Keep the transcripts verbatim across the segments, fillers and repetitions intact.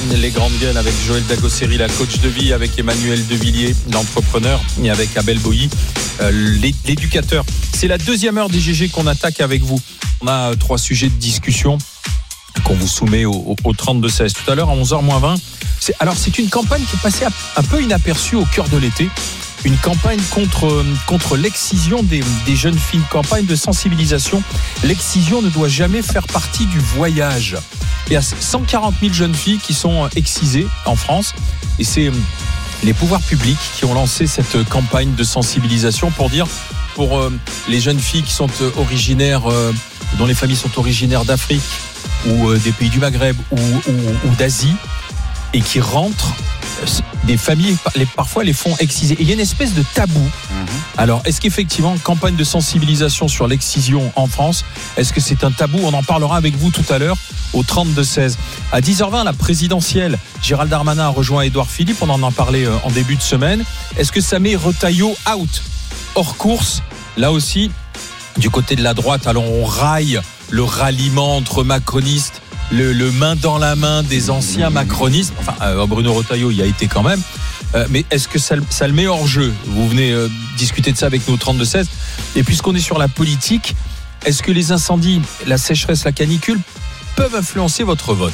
les grandes gueules avec Joël Dagosseri, la coach de vie, avec Emmanuel Devilliers, l'entrepreneur, et avec Abel Boilly, euh, l'éducateur. C'est la deuxième heure des G G qu'on attaque avec vous. On a euh, trois sujets de discussion qu'on vous soumet au, au, au trente-deux seize. Tout à l'heure, à onze heures moins vingt. C'est, alors, c'est une campagne qui est passée un peu inaperçue au cœur de l'été. Une campagne contre, contre l'excision des, des jeunes filles, une campagne de sensibilisation. L'excision ne doit jamais faire partie du voyage. Il y a cent quarante mille jeunes filles qui sont excisées en France, et c'est les pouvoirs publics qui ont lancé cette campagne de sensibilisation pour dire, pour euh, les jeunes filles qui sont originaires, euh, dont les familles sont originaires d'Afrique ou euh, des pays du Maghreb ou, ou, ou d'Asie, et qui rentrent, des familles les, parfois les font exciser. Et il y a une espèce de tabou. Mmh. Alors, est-ce qu'effectivement, campagne de sensibilisation sur l'excision en France, est-ce que c'est un tabou ? On en parlera avec vous tout à l'heure au trente-deux seize. À dix heures vingt, la présidentielle, Gérald Darmanin a rejoint Édouard Philippe. On en a parlé en début de semaine. Est-ce que ça met Retailleau out, hors course ? Là aussi, du côté de la droite, alors on raille le ralliement entre macronistes, Le, le main dans la main des anciens macronistes. Enfin, euh, Bruno Retailleau y a été quand même. Euh, mais est-ce que ça, ça le met hors jeu ? Vous venez euh, discuter de ça avec nous au trente-deux seize. Et puisqu'on est sur la politique, est-ce que les incendies, la sécheresse, la canicule peuvent influencer votre vote ?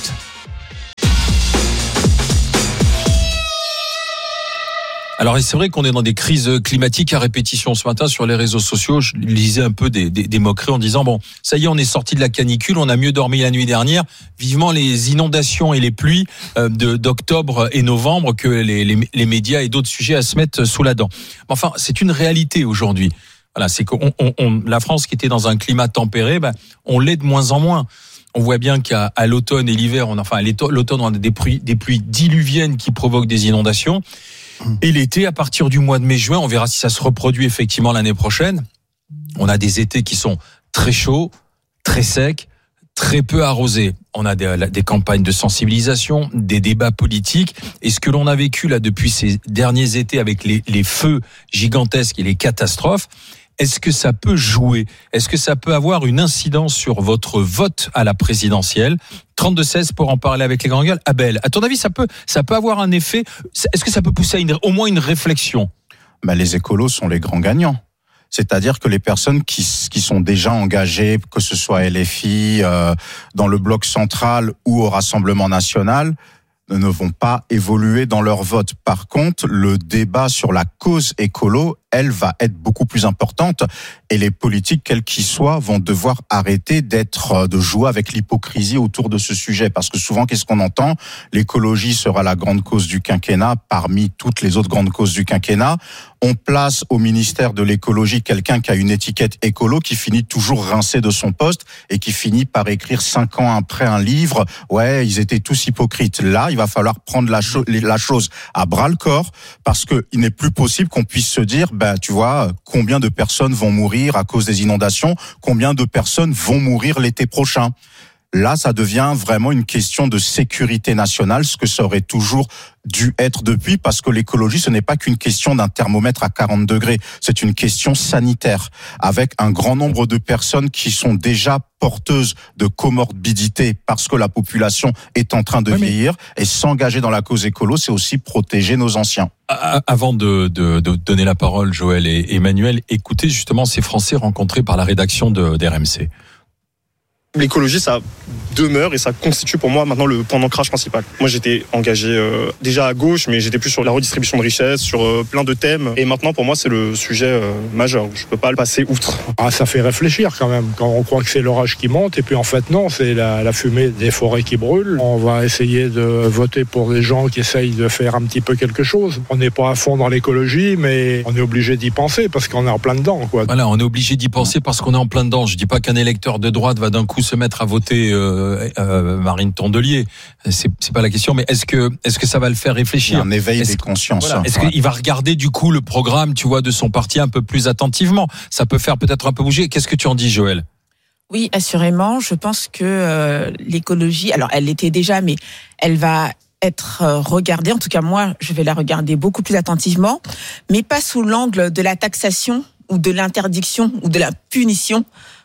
Alors, c'est vrai qu'on est dans des crises climatiques à répétition. Ce matin, sur les réseaux sociaux, je lisais un peu des, des, des moqueries en disant, bon, ça y est, on est sorti de la canicule, on a mieux dormi la nuit dernière. Vivement les inondations et les pluies de, d'octobre et novembre que les, les, les médias et d'autres sujets à se mettre sous la dent. Enfin, c'est une réalité aujourd'hui. Voilà, c'est qu'on, on, on, la France qui était dans un climat tempéré, ben, on l'est de moins en moins. On voit bien qu'à à l'automne et l'hiver, on, enfin, à l'automne, on a des pluies, des pluies diluviennes qui provoquent des inondations. Et l'été, à partir du mois de mai-juin, on verra si ça se reproduit effectivement l'année prochaine. On a des étés qui sont très chauds, très secs, très peu arrosés. On a des, des campagnes de sensibilisation, des débats politiques. Et ce que l'on a vécu là depuis ces derniers étés avec les, les feux gigantesques et les catastrophes, est-ce que ça peut jouer ? Est-ce que ça peut avoir une incidence sur votre vote à la présidentielle ? trente-deux seize pour en parler avec les grands gueules. Abel, à ton avis, ça peut, ça peut avoir un effet ? Est-ce que ça peut pousser à une, au moins une réflexion ? Ben, les écolos sont les grands gagnants. C'est-à-dire que les personnes qui, qui sont déjà engagées, que ce soit L F I, euh, dans le bloc central ou au Rassemblement national, ne vont pas évoluer dans leur vote. Par contre, le débat sur la cause écolo, elle va être beaucoup plus importante, et les politiques, quels qu'ils soient, vont devoir arrêter d'être, de jouer avec l'hypocrisie autour de ce sujet. Parce que souvent, qu'est-ce qu'on entend ? L'écologie sera la grande cause du quinquennat parmi toutes les autres grandes causes du quinquennat. On place au ministère de l'écologie quelqu'un qui a une étiquette écolo, qui finit toujours rincé de son poste et qui finit par écrire cinq ans après un livre. Ouais, ils étaient tous hypocrites. Là, il va falloir prendre la, cho- la chose à bras le corps, parce que il n'est plus possible qu'on puisse se dire, ben, tu vois, combien de personnes vont mourir à cause des inondations, combien de personnes vont mourir l'été prochain. Là, ça devient vraiment une question de sécurité nationale, ce que ça aurait toujours dû être depuis, parce que l'écologie, ce n'est pas qu'une question d'un thermomètre à quarante degrés, c'est une question sanitaire, avec un grand nombre de personnes qui sont déjà porteuses de comorbidité parce que la population est en train de oui, vieillir, mais... et s'engager dans la cause écolo, c'est aussi protéger nos anciens. Avant de, de, de donner la parole, Joël et Emmanuel, écoutez justement ces Français rencontrés par la rédaction de, d'R M C. L'écologie, ça demeure et ça constitue pour moi maintenant le point d'ancrage principal. Moi, j'étais engagé euh, déjà à gauche, mais j'étais plus sur la redistribution de richesses, sur euh, plein de thèmes. Et maintenant, pour moi, c'est le sujet euh, majeur. Je peux pas le passer outre. Ah, ça fait réfléchir quand même. Quand on croit que c'est l'orage qui monte, et puis en fait, non, c'est la, la fumée des forêts qui brûlent. On va essayer de voter pour des gens qui essayent de faire un petit peu quelque chose. On n'est pas à fond dans l'écologie, mais on est obligé d'y penser parce qu'on est en plein dedans, quoi. Voilà, on est obligé d'y penser parce qu'on est en plein dedans. Je dis pas qu'un électeur de droite va d'un coup se mettre à voter euh, euh, Marine Tondelier, c'est, c'est pas la question, mais est-ce que est-ce que ça va le faire réfléchir ? Un éveil est-ce des consciences. Voilà, est-ce ouais. qu'il va regarder du coup le programme, tu vois, de son parti un peu plus attentivement ? Ça peut faire peut-être un peu bouger. Qu'est-ce que tu en dis, Joël ? Oui, assurément. Je pense que euh, l'écologie, alors elle l'était déjà, mais elle va être regardée. En tout cas, moi, je vais la regarder beaucoup plus attentivement, mais pas sous l'angle de la taxation ou de l'interdiction ou de la punition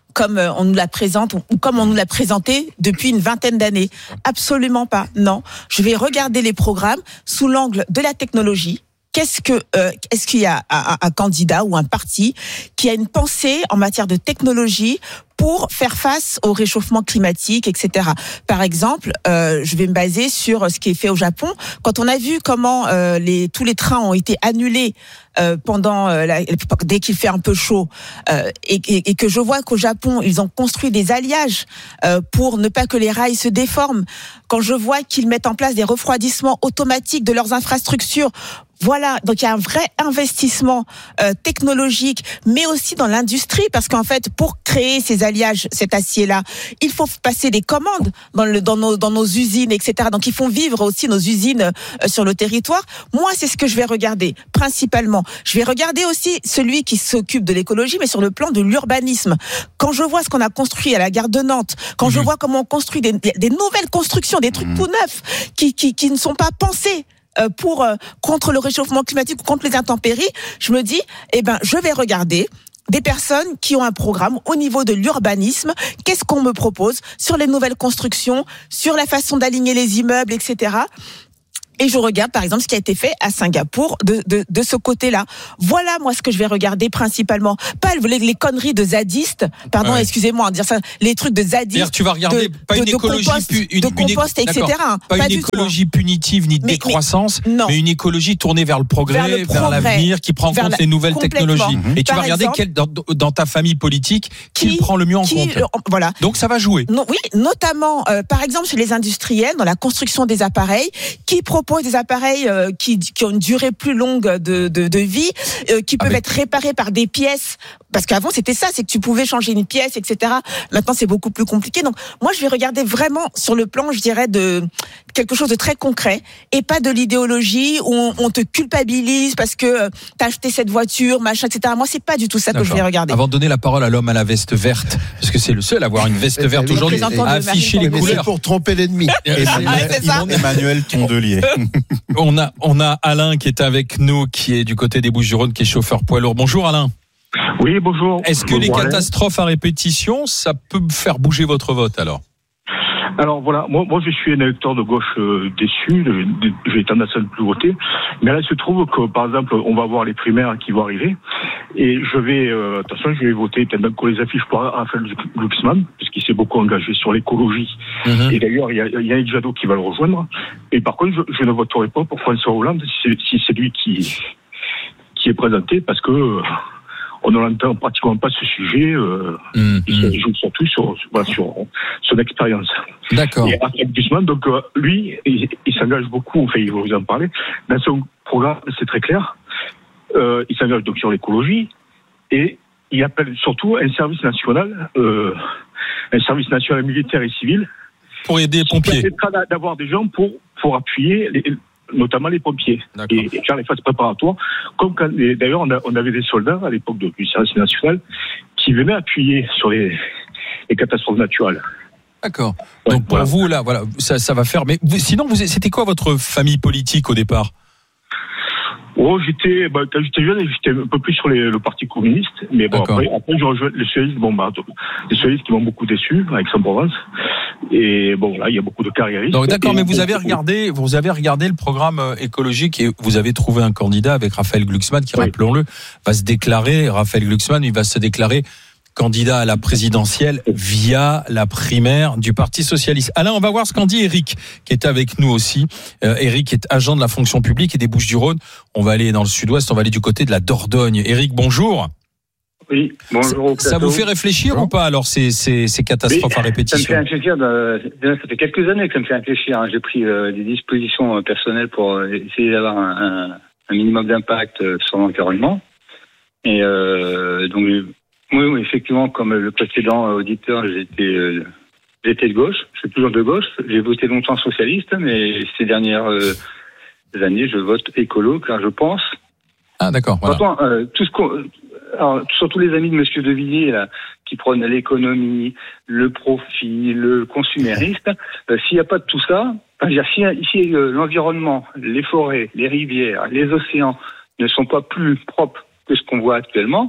comme on nous la présente ou comme on nous l'a présenté depuis une vingtaine d'années. Absolument pas. Non. Je vais regarder les programmes sous l'angle de la technologie. Qu'est-ce que, euh, est-ce qu'il y a un, un candidat ou un parti qui a une pensée en matière de technologie pour faire face au réchauffement climatique, et cetera. Par exemple, euh, je vais me baser sur ce qui est fait au Japon. Quand on a vu comment euh, les, tous les trains ont été annulés euh, pendant euh, la, dès qu'il fait un peu chaud, euh, et, et, et que je vois qu'au Japon ils ont construit des alliages euh, pour ne pas que les rails se déforment. Quand je vois qu'ils mettent en place des refroidissements automatiques de leurs infrastructures. Voilà, donc il y a un vrai investissement euh, technologique, mais aussi dans l'industrie, parce qu'en fait, pour créer ces alliages, cet acier-là, il faut passer des commandes dans, le, dans, nos, dans nos usines, et cetera. Donc ils font vivre aussi nos usines euh, sur le territoire. Moi, c'est ce que je vais regarder, principalement. Je vais regarder aussi celui qui s'occupe de l'écologie, mais sur le plan de l'urbanisme. Quand je vois ce qu'on a construit à la gare de Nantes, quand mmh. je vois comment on construit des, des, des nouvelles constructions, des trucs mmh. tout neufs, qui, qui, qui ne sont pas pensés pour euh, contre le réchauffement climatique ou contre les intempéries, je me dis, eh ben, je vais regarder des personnes qui ont un programme au niveau de l'urbanisme. Qu'est-ce qu'on me propose sur les nouvelles constructions, sur la façon d'aligner les immeubles, et cetera. Et je regarde, par exemple, ce qui a été fait à Singapour de, de, de ce côté-là. Voilà, moi, ce que je vais regarder principalement. Pas les, les conneries de zadistes, pardon, ouais. excusez-moi de dire ça, les trucs de zadistes. C'est-à-dire, tu vas regarder de, pas une de, écologie, de compost, pu, une, de compost une, et cetera. Pas, pas une du écologie tout. punitive ni de mais, décroissance, mais, mais une écologie tournée vers le progrès, vers, le progrès, vers l'avenir, qui prend en compte la, les nouvelles technologies. Mmh. Et tu Par vas regarder exemple, quel, dans, dans ta famille politique qui, qui le prend le mieux en qui, compte. Euh, voilà. Donc, ça va jouer. Non, oui, notamment, euh, par exemple, chez les industriels, dans la construction des appareils, qui proposent des appareils Euh, qui, qui ont une durée plus longue de, de, de vie, euh, qui peuvent ah, mais... être réparés par des pièces. Parce qu'avant, c'était ça, c'est que tu pouvais changer une pièce, et cetera. Maintenant, c'est beaucoup plus compliqué. Donc, moi, je vais regarder vraiment sur le plan, je dirais, de quelque chose de très concret et pas de l'idéologie où on, on te culpabilise parce que euh, t'as acheté cette voiture, machin, et cetera. Moi, c'est pas du tout ça D'accord. que je vais regarder. Avant de donner la parole à l'homme à la veste verte, parce que c'est le seul à avoir une veste verte aujourd'hui, à afficher les couleurs. C'est pour tromper l'ennemi. Emmanuel, Emmanuel Tondelier. On a, on a Alain qui est avec nous, qui est du côté des Bouches-du-Rhône, qui est chauffeur poids lourd. Bonjour Alain. Oui, bonjour. Est-ce que bonjour, les catastrophes Alain. à répétition, ça peut faire bouger votre vote alors ? Alors voilà, moi, moi je suis un électeur de gauche euh, déçu, j'ai tendance à ne plus voter, mais là il se trouve que par exemple on va avoir les primaires qui vont arriver, et je vais, euh, attention je vais voter, peut-être même qu'on les affiche pour Raphaël Glucksmann, puisqu'il s'est beaucoup engagé sur l'écologie, mm-hmm. et d'ailleurs il y a, il y a Yannick Jadot qui va le rejoindre, et par contre je, je ne voterai pas pour François Hollande si c'est, si c'est lui qui, qui est présenté, parce que... Euh, on n'entend pratiquement pas ce sujet. Euh, mmh, il se joue surtout sur, sur, sur son expérience. D'accord. Et Raphaël Glucksmann, donc euh, lui, il, il s'engage beaucoup. Enfin, il va vous en parler. Dans son programme, c'est très clair. Euh, il s'engage donc sur l'écologie et il appelle surtout un service national, euh, un service national militaire et civil, pour aider les pompiers. Qui permettra d'avoir des gens pour pour appuyer les, notamment les pompiers, et, et faire les phases préparatoires. Comme quand, d'ailleurs, on, a, on avait des soldats à l'époque du service national qui venaient appuyer sur les, les catastrophes naturelles. D'accord. Ouais, Donc pour voilà. vous, là, voilà, ça, ça va faire. Mais vous, sinon, vous, c'était quoi votre famille politique au départ ? Oh, j'étais, bah, quand j'étais jeune, j'étais un peu plus sur les, le Parti communiste, mais bon, après, après, je rejoins les socialistes, bon, bah, les socialistes qui m'ont beaucoup déçu, avec Aix-en-Provence. Et bon, là, il y a beaucoup de carriéristes. Donc, d'accord, mais vous avez regardé, vous avez regardé le programme écologique et vous avez trouvé un candidat avec Raphaël Glucksmann, qui, oui. rappelons-le, va se déclarer, Raphaël Glucksmann, il va se déclarer candidat à la présidentielle via la primaire du Parti socialiste. Alain, on va voir ce qu'en dit Eric, qui est avec nous aussi. Euh, Eric est agent de la fonction publique et des Bouches-du-Rhône. On va aller dans le sud-ouest, on va aller du côté de la Dordogne. Eric, bonjour. Oui, bonjour. Ça, ça vous fait réfléchir bonjour. ou pas, alors, ces, ces, ces catastrophes oui, à répétition ? Ça me fait réfléchir. De, ça fait quelques années que ça me fait réfléchir. Hein. J'ai pris euh, des dispositions personnelles pour essayer d'avoir un, un, un minimum d'impact sur l'environnement. Et euh, donc... Oui, oui, effectivement, comme le précédent auditeur, j'étais, euh, j'étais de gauche. Je suis toujours de gauche. J'ai voté longtemps socialiste, mais ces dernières euh, années, je vote écolo, car je pense. Ah, d'accord. Voilà. Pourtant, euh, tout ce qu'on, alors, surtout les amis de Monsieur De Villiers, là, qui prônent l'économie, le profit, le consumériste. Euh, s'il n'y a pas de tout ça, c'est-à-dire si, si euh, l'environnement, les forêts, les rivières, les océans ne sont pas plus propres que ce qu'on voit actuellement.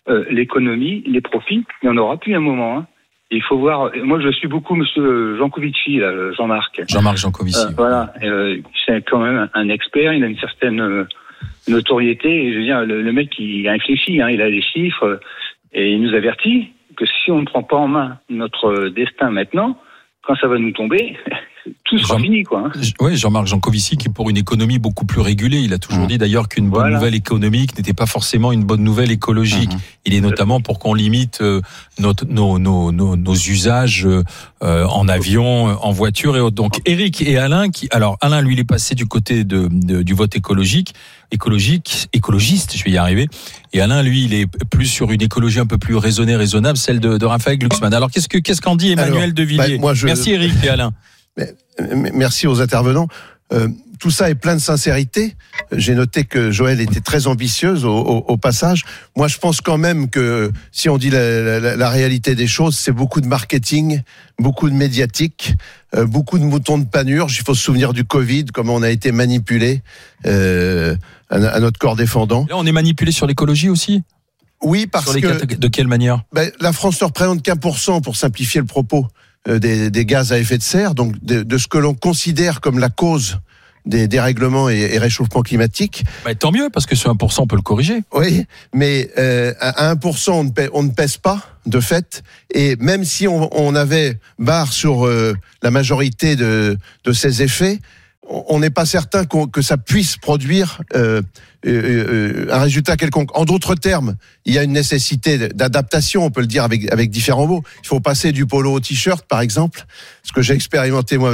euh, l'économie, les profits, il n'y en aura plus à un moment. Hein. Il faut voir. Moi, je suis beaucoup Monsieur Jancovici, là, Jean-Marc. Jean-Marc Jancovici. Euh, voilà, euh, c'est quand même un expert. Il a une certaine euh, notoriété. Et je veux dire, le, le mec, il a réfléchi. Hein, il a des chiffres euh, et il nous avertit que si on ne prend pas en main notre destin maintenant, quand ça va nous tomber, tout sera Jean... fini, quoi. Hein. Oui, Jean-Marc Jancovici, qui est pour une économie beaucoup plus régulée. Il a toujours mmh. dit d'ailleurs qu'une bonne voilà. nouvelle économique n'était pas forcément une bonne nouvelle écologique. Mmh. Il est notamment pour qu'on limite euh, notre, nos, nos, nos, nos usages euh, en avion, en voiture et autres. Donc, Eric et Alain, qui, alors Alain, lui, il est passé du côté de, de, du vote écologique, écologique, écologiste, je vais y arriver. Et Alain, lui, il est plus sur une écologie un peu plus raisonnée, raisonnable, celle de, de Raphaël Glucksmann. Alors, qu'est-ce que, qu'est-ce qu'en dit Emmanuel alors, de Villiers bah, moi, je... Merci Eric et Alain. Merci aux intervenants. Euh, tout ça est plein de sincérité. J'ai noté que Joël était très ambitieuse au, au, au passage. Moi, je pense quand même que si on dit la, la, la réalité des choses, c'est beaucoup de marketing, beaucoup de médiatique, euh, beaucoup de moutons de panurge. Il faut se souvenir du Covid, comment on a été manipulé euh, à, à notre corps défendant. Là, on est manipulé sur l'écologie aussi ? Oui, parce sur les que... De quelle manière ? Ben, la France ne représente qu'un pour cent, pour simplifier le propos. Des, des gaz à effet de serre, donc de, de ce que l'on considère comme la cause des dérèglements et, et réchauffement climatique. Bah, tant mieux, parce que ce un pour cent, on peut le corriger. Oui, mais euh, à un pour cent, on ne, pèse, on ne pèse pas, de fait, et même si on, on avait barre sur euh, la majorité de, de ces effets, on n'est pas certain qu'on, que ça puisse produire euh, euh, un résultat quelconque. En d'autres termes, il y a une nécessité d'adaptation, on peut le dire avec, avec différents mots. Il faut passer du polo au t-shirt, par exemple, ce que j'ai expérimenté moi